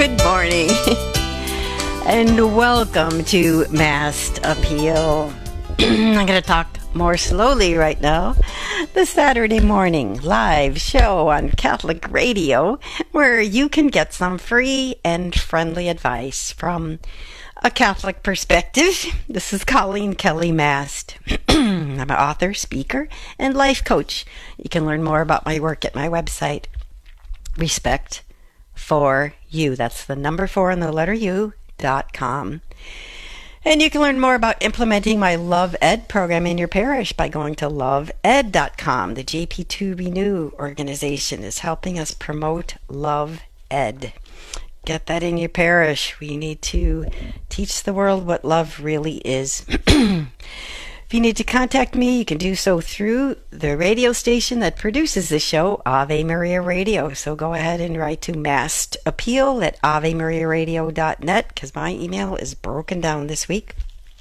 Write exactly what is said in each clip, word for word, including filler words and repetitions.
Good morning. And welcome to Mass Appeal. I'm going to talk more slowly right now. The Saturday morning live show on Catholic Radio where you can get some free and friendly advice from a Catholic perspective. This is Colleen Kelly Mast. I'm an author, speaker, and life coach. You can learn more about my work at my website, Respect for You. That's the number four and the letter U dot com. And you can learn more about implementing my Love Ed program in your parish by going to love ed dot com. The J P two Renew organization is helping us promote Love Ed. Get that in your parish. We need to teach the world what love really is. If you need to contact me, you can do so through the radio station that produces the show, Ave Maria Radio. So go ahead and write to Mass Appeal at ave maria radio dot net because my email is broken down this week.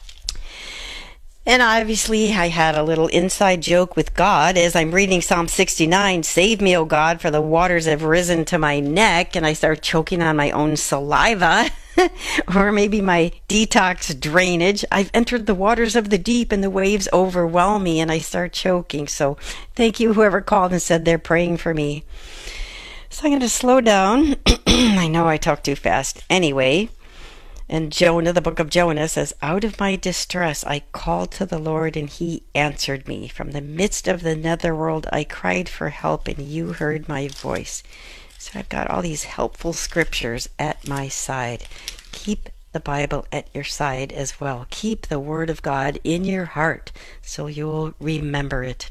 And obviously, I had a little inside joke with God as I'm reading Psalm sixty-nine, "Save me, O God, for the waters have risen to my neck," and I start choking on my own saliva. Or maybe my detox drainage. I've entered the waters of the deep and the waves overwhelm me and I start choking. So thank you, whoever called and said they're praying for me. So I'm going to slow down. I know I talk too fast. Anyway, and Jonah, the book of Jonah says, "Out of my distress I called to the Lord and he answered me. From the midst of the netherworld I cried for help and you heard my voice." So I've got all these helpful scriptures at my side. Keep the Bible at your side as well. Keep the Word of God in your heart so you'll remember it.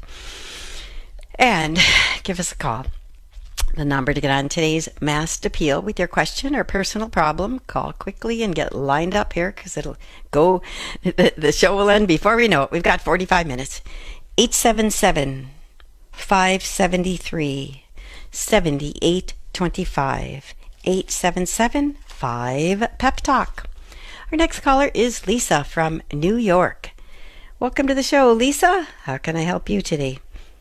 And give us a call. The number to get on today's Mass Appeal with your question or personal problem. Call quickly and get lined up here because it'll go. The, the show will end before we know it. We've got forty-five minutes. eight seven seven, five seven three, seven eight two five. eight seven seven, five, pep talk. Our next caller is Lisa from New York. Welcome to the show, Lisa. How can I help you today?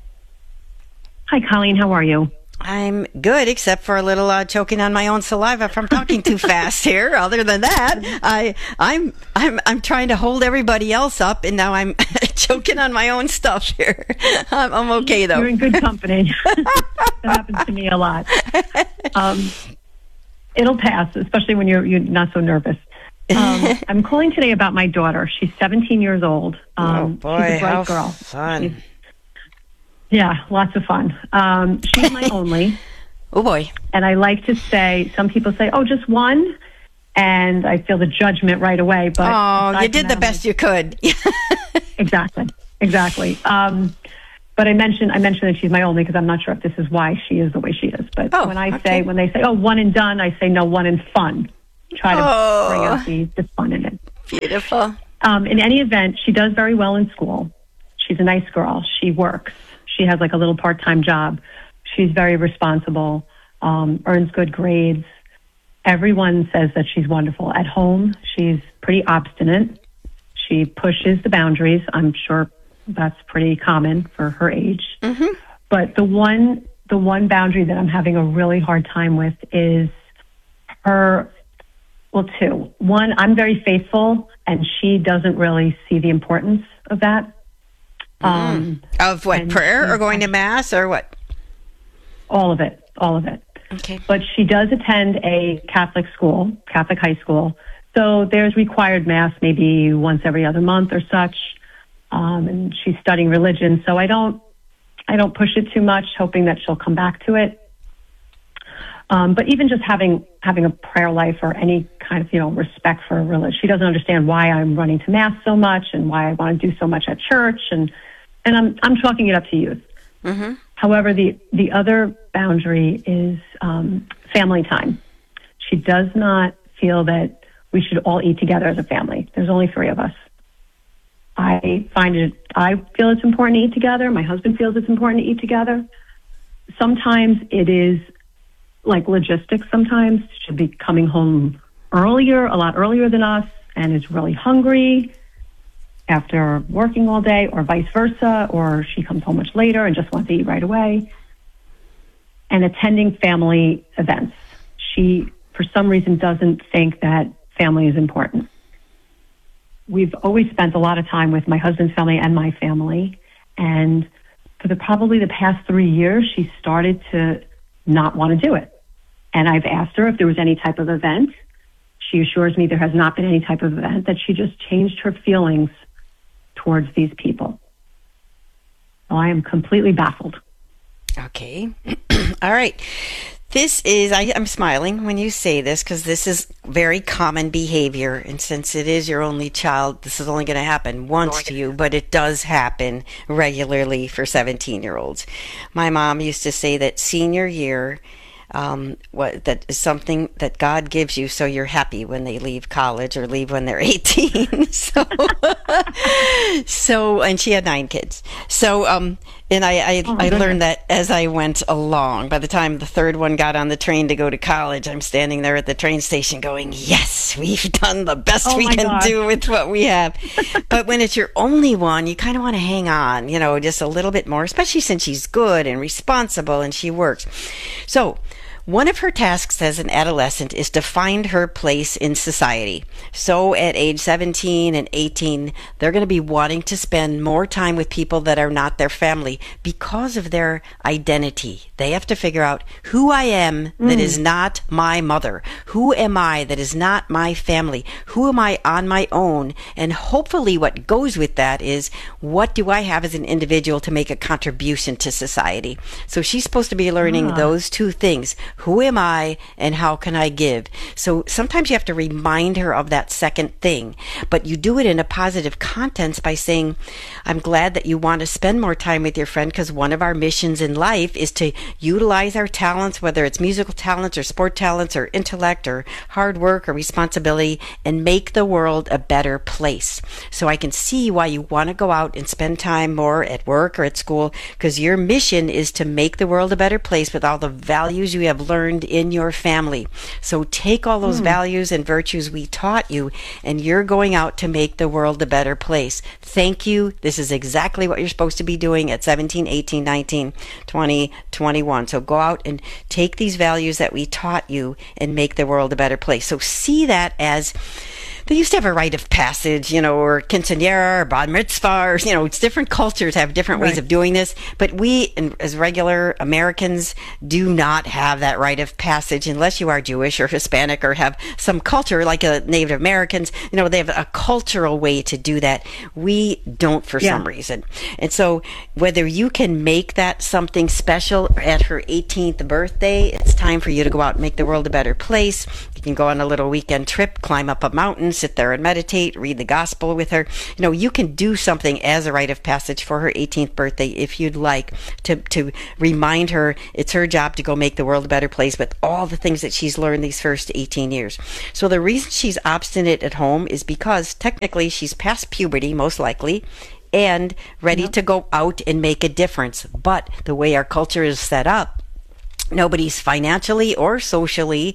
Hi, Colleen. How are you? I'm good, except for a little uh, choking on my own saliva from talking too fast here. Other than that, I, I'm, I'm, I'm trying to hold everybody else up, and now I'm choking on my own stuff here. I'm, I'm okay though. You're in good company. That happens to me a lot. Um, it'll pass, especially when you're you're not so nervous. Um, I'm calling today about my daughter. She's seventeen years old. Um, oh boy, she's a bright how girl. fun! She's, Yeah, lots of fun. Um, she's my only. Oh, boy. And I like to say, some people say, oh, just one. And I feel the judgment right away. But oh, you did the best you could. Exactly. Exactly. Um, but I mentioned I mentioned that she's my only because I'm not sure if this is why she is the way she is. But oh, when I okay. say, when they say, oh, one and done, I say, no, one and fun. Try to oh, bring out the, the fun in it. Beautiful. Um, in any event, she does very well in school. She's a nice girl. She works. She has like a little part-time job. She's very responsible, um, earns good grades. Everyone says that she's wonderful. At home, she's pretty obstinate. She pushes the boundaries. I'm sure that's pretty common for her age. Mm-hmm. But the one, the one boundary that I'm having a really hard time with is her, well, two. One, I'm very faithful, and she doesn't really see the importance of that. Um, mm. Of what, prayer or going to Mass or what? All of it, all of it. Okay. But she does attend a Catholic school, Catholic high school. So there's required Mass maybe once every other month or such. Um, and she's studying religion. So I don't, I don't push it too much, hoping that she'll come back to it. Um, but even just having, having a prayer life or any kind of, you know, respect for religion. She doesn't understand why I'm running to Mass so much and why I want to do so much at church. And, and I'm, I'm chalking it up to youth. Mm-hmm. However, the, the other boundary is um, family time. She does not feel that we should all eat together as a family. There's only three of us. I find it, I feel it's important to eat together. My husband feels it's important to eat together. Sometimes it is like logistics sometimes. She'll be coming home earlier, a lot earlier than us, and is really hungry after working all day, or vice versa, or she comes home much later and just wants to eat right away. And attending family events. She, for some reason doesn't think that family is important. We've always spent a lot of time with my husband's family and my family. And for the probably the past three years, she started to not want to do it. And I've asked her if there was any type of event. She assures me there has not been any type of event, that she just changed her feelings towards these people. So I am completely baffled. Okay. All right. This is, I, I'm smiling when you say this because this is very common behavior. And since it is your only child, this is only going to happen once to you, but it does happen regularly for seventeen-year-olds. My mom used to say that senior year, um, what that is something that God gives you so you're happy when they leave college or leave when they're eighteen. so, so, and she had nine kids. So, um, And I, I, oh I learned that as I went along. By the time the third one got on the train to go to college, I'm standing there at the train station going, yes, we've done the best oh we can God. do with what we have. But when it's your only one, you kind of want to hang on, you know, just a little bit more, especially since she's good and responsible and she works. So one of her tasks as an adolescent is to find her place in society. So at age seventeen and eighteen, they're going to be wanting to spend more time with people that are not their family because of their identity. They have to figure out who I am that mm. is not my mother. Who am I that is not my family? Who am I on my own? And hopefully what goes with that is, what do I have as an individual to make a contribution to society? So she's supposed to be learning ah. those two things. Who am I and how can I give? So sometimes you have to remind her of that second thing, but you do it in a positive context by saying, I'm glad that you want to spend more time with your friend because one of our missions in life is to utilize our talents, whether it's musical talents or sport talents or intellect or hard work or responsibility, and make the world a better place. So I can see why you want to go out and spend time more at work or at school, because your mission is to make the world a better place with all the values you have learned in your family. So take all those mm. values and virtues we taught you, and you're going out to make the world a better place. Thank you. This is exactly what you're supposed to be doing at seventeen, eighteen, nineteen, twenty, twenty-one. So go out and take these values that we taught you and make the world a better place. So see that as, they used to have a rite of passage, you know, or quinceañera or bar mitzvah, or, you know, it's different cultures have different right. ways of doing this. But we, as regular Americans, do not have that rite of passage unless you are Jewish or Hispanic or have some culture like a Native Americans. You know, they have a cultural way to do that. We don't for yeah. some reason. And so whether you can make that something special at her eighteenth birthday, it's time for you to go out and make the world a better place. You can go on a little weekend trip, climb up a mountain, sit there and meditate, read the gospel with her. You know, you can do something as a rite of passage for her eighteenth birthday if you'd like to, to remind her it's her job to go make the world a better place with all the things that she's learned these first eighteen years. So the reason she's obstinate at home is because technically she's past puberty, most likely, and ready yep. to go out and make a difference. But the way our culture is set up, nobody's financially or socially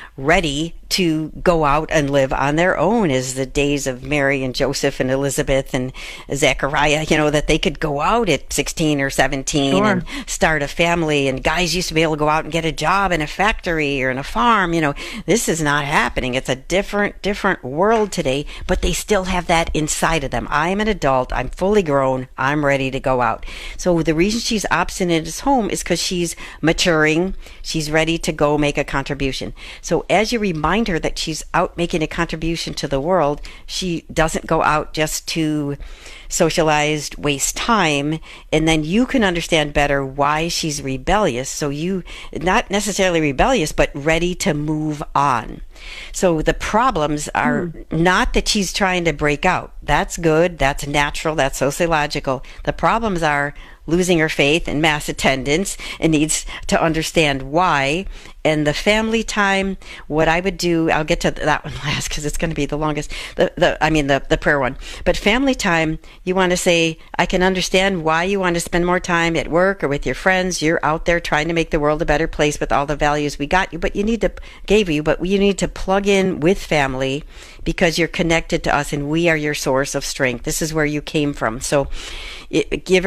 ready to go out and live on their own as the days of Mary and Joseph and Elizabeth and Zechariah, you know, that they could go out at sixteen or seventeen sure. and start a family. And guys used to be able to go out and get a job in a factory or in a farm. You know, this is not happening. It's a different, different world today, but they still have that inside of them. I'm an adult. I'm fully grown. I'm ready to go out. So the reason she's obstinate at home is because she's maturing. She's ready to go make a contribution. So as you remind her that she's out making a contribution to the world, she doesn't go out just to socialize, waste time, and then you can understand better why she's rebellious. So you, not necessarily rebellious, but ready to move on. So the problems are mm. not that she's trying to break out. That's good. That's natural. That's sociological. The problems are losing her faith and mass attendance and needs to understand why. And the family time, what I would do, I'll get to that one last because it's going to be the longest, the, the I mean the, the prayer one. But family time, you want to say, I can understand why you want to spend more time at work or with your friends. You're out there trying to make the world a better place with all the values we got you, but you need to, gave you, but you need to plug in with family because you're connected to us and we are your source of strength. This is where you came from. So it, give her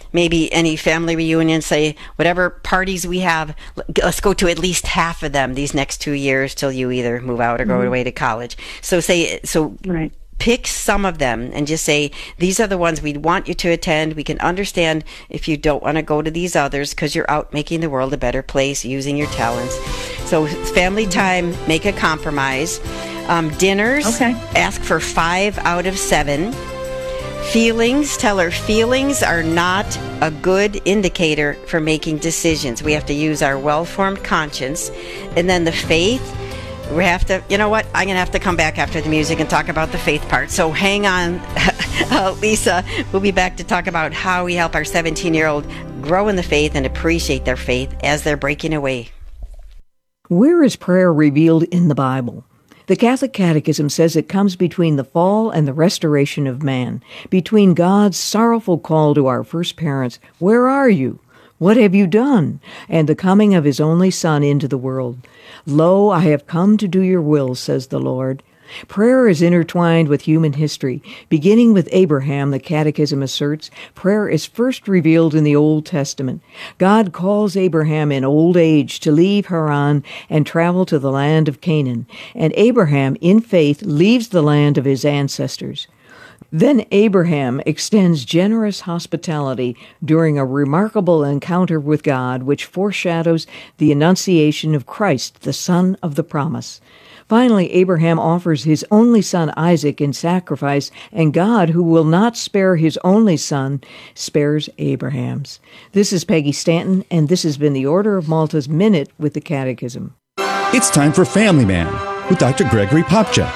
maybe any family reunion, say whatever parties we have, let's go to at least half of them these next two years till you either move out or go mm-hmm. away to college. So say, so right. pick some of them and just say, these are the ones we want you to attend. We can understand if you don't want to go to these others because you're out making the world a better place using your talents. So family time, make a compromise. Um, dinners, okay. ask for five out of seven. Feelings, tell her feelings are not a good indicator for making decisions. We have to use our well-formed conscience. And then the faith, we have to, you know what, I'm going to have to come back after the music and talk about the faith part. So hang on, uh, Lisa. We'll be back to talk about how we help our seventeen-year-old grow in the faith and appreciate their faith as they're breaking away. Where is prayer revealed in the Bible? The Catholic Catechism says it comes between the fall and the restoration of man, between God's sorrowful call to our first parents, "Where are you? What have you done?" and the coming of his only Son into the world. "Lo, I have come to do your will," says the Lord. Prayer is intertwined with human history. Beginning with Abraham, the Catechism asserts, prayer is first revealed in the Old Testament. God calls Abraham in old age to leave Haran and travel to the land of Canaan, and Abraham, in faith, leaves the land of his ancestors. Then Abraham extends generous hospitality during a remarkable encounter with God, which foreshadows the annunciation of Christ, the Son of the promise. Finally, Abraham offers his only son Isaac in sacrifice, and God, who will not spare his only son, spares Abraham's. This is Peggy Stanton, and this has been the Order of Malta's Minute with the Catechism. It's time for Family Man with Doctor Gregory Popcak.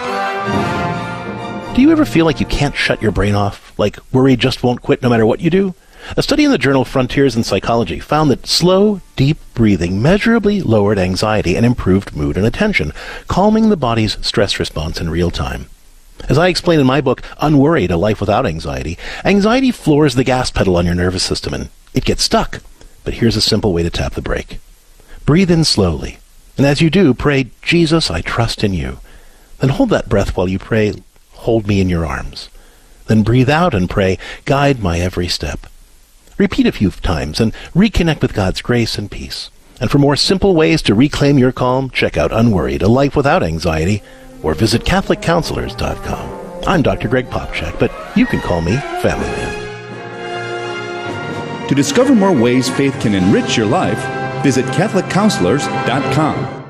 Do you ever feel like you can't shut your brain off? Like worry just won't quit no matter what you do? A study in the journal Frontiers in Psychology found that slow, deep breathing measurably lowered anxiety and improved mood and attention, calming the body's stress response in real time. As I explain in my book, Unworried, A Life Without Anxiety, anxiety floors the gas pedal on your nervous system and it gets stuck. But here's a simple way to tap the brake. Breathe in slowly, and as you do, pray, "Jesus, I trust in you." Then hold that breath while you pray, "Hold me in your arms." Then breathe out and pray, "Guide my every step." Repeat a few times and reconnect with God's grace and peace. And for more simple ways to reclaim your calm, check out Unworried, A Life Without Anxiety, or visit Catholic Counselors dot com. I'm Doctor Greg Popcak, but you can call me Family Man. To discover more ways faith can enrich your life, visit Catholic Counselors dot com.